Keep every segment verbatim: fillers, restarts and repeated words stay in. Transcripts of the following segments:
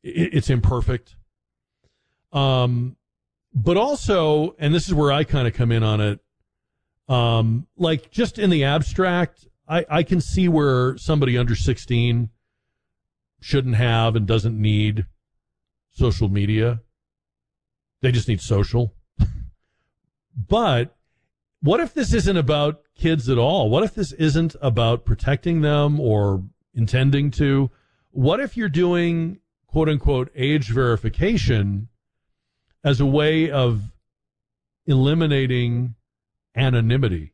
it's imperfect. Um, but also, and this is where I kind of come in on it, um, like just in the abstract, I, I can see where somebody under sixteen shouldn't have and doesn't need social media. They just need social. But what if this isn't about kids at all? What if this isn't about protecting them or intending to? What if you're doing, quote unquote, age verification as a way of eliminating anonymity?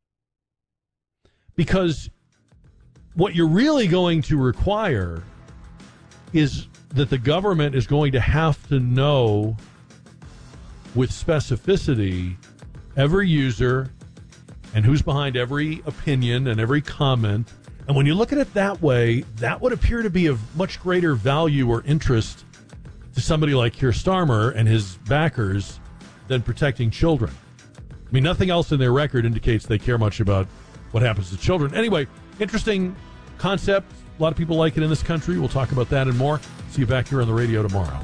Because what you're really going to require is that the government is going to have to know with specificity every user and who's behind every opinion and every comment. And when you look at it that way, that would appear to be of much greater value or interest to somebody like Keir Starmer and his backers than protecting children. I mean, nothing else in their record indicates they care much about what happens to children. Anyway, interesting concept. A lot of people like it in this country. We'll talk about that and more. See you back here on the radio tomorrow.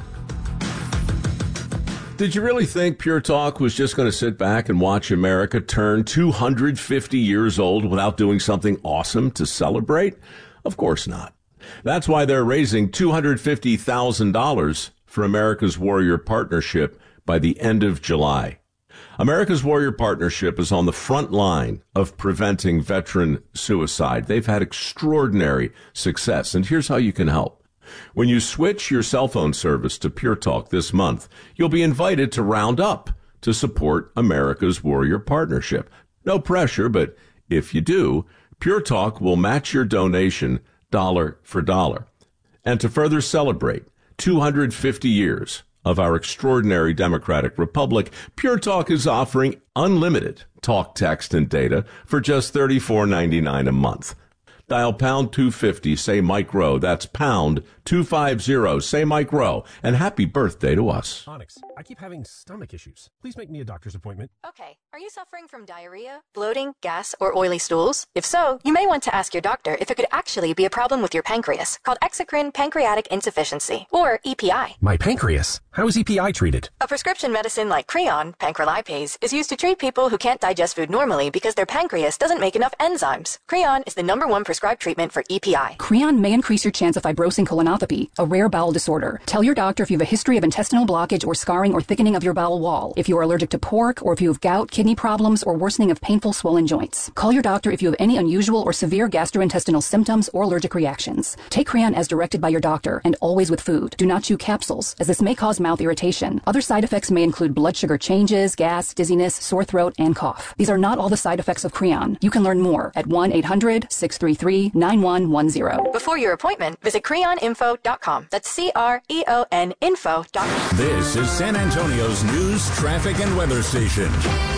Did you really think Pure Talk was just going to sit back and watch America turn two hundred fifty years old without doing something awesome to celebrate? Of course not. That's why they're raising two hundred fifty thousand dollars for America's Warrior Partnership by the end of July. America's Warrior Partnership is on the front line of preventing veteran suicide. They've had extraordinary success, and here's how you can help. When you switch your cell phone service to Pure Talk this month, you'll be invited to round up to support America's Warrior Partnership. No pressure, but if you do, Pure Talk will match your donation dollar for dollar. And to further celebrate two hundred fifty years of our extraordinary democratic republic, Pure Talk is offering unlimited talk, text, and data for just thirty-four ninety-nine a month. Dial pound two fifty, say Mike Rowe. That's pound two fifty, say Mike Rowe. And happy birthday to us. Onyx, I keep having stomach issues. Please make me a doctor's appointment. Okay, are you suffering from diarrhea, bloating, gas, or oily stools? If so, you may want to ask your doctor if it could actually be a problem with your pancreas, called exocrine pancreatic insufficiency, or E P I. My pancreas? How is E P I treated? A prescription medicine like Creon, pancrelipase, is used to treat people who can't digest food normally because their pancreas doesn't make enough enzymes. Creon is the number one prescription prescribed treatment for E P I. Creon may increase your chance of fibrosing colonopathy, a rare bowel disorder. Tell your doctor if you have a history of intestinal blockage or scarring or thickening of your bowel wall, if you are allergic to pork, or if you have gout, kidney problems, or worsening of painful swollen joints. Call your doctor if you have any unusual or severe gastrointestinal symptoms or allergic reactions. Take Creon as directed by your doctor, and always with food. Do not chew capsules, as this may cause mouth irritation. Other side effects may include blood sugar changes, gas, dizziness, sore throat, and cough. These are not all the side effects of Creon. You can learn more at one eight hundred six three three nine one one zero. Before your appointment, visit creon info dot com. That's C R E O N info dot com. This is San Antonio's news, traffic, and weather station.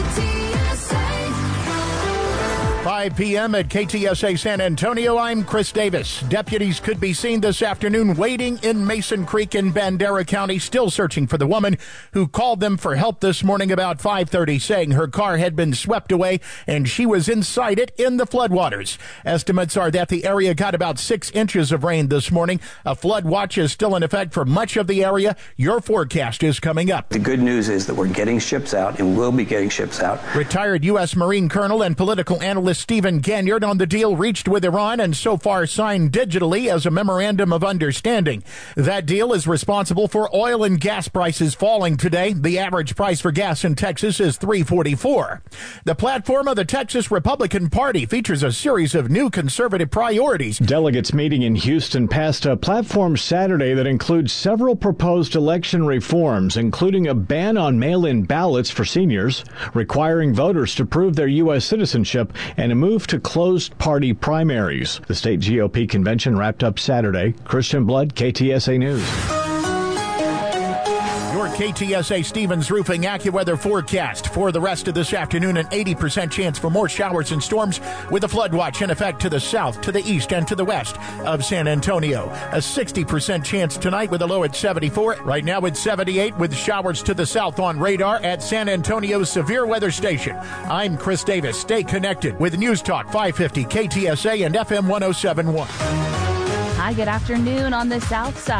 five p.m. at K T S A San Antonio, I'm Chris Davis. Deputies could be seen this afternoon waiting in Mason Creek in Bandera County, still searching for the woman who called them for help this morning about five thirty, saying her car had been swept away and she was inside it in the floodwaters. Estimates are that the area got about six inches of rain this morning. A flood watch is still in effect for much of the area. Your forecast is coming up. The good news is that we're getting ships out and will be getting ships out. Retired U S Marine Colonel and political analyst Stephen Ganyard on the deal reached with Iran and so far signed digitally as a memorandum of understanding. That deal is responsible for oil and gas prices falling today. The average price for gas in Texas is three forty-four. The platform of the Texas Republican Party features a series of new conservative priorities. Delegates meeting in Houston passed a platform Saturday that includes several proposed election reforms, including a ban on mail-in ballots for seniors, requiring voters to prove their U S citizenship, and a move to closed party primaries. The state G O P convention wrapped up Saturday. Christian Blood, K T S A News. Your K T S A Stevens Roofing AccuWeather forecast for the rest of this afternoon. An eighty percent chance for more showers and storms with a flood watch in effect to the south, to the east, and to the west of San Antonio. A sixty percent chance tonight with a low at seventy-four. Right now it's seventy-eight with showers to the south on radar at San Antonio's Severe Weather Station. I'm Chris Davis. Stay connected with News Talk five fifty K T S A and F M one oh seven point one. Hi, good afternoon on the south side.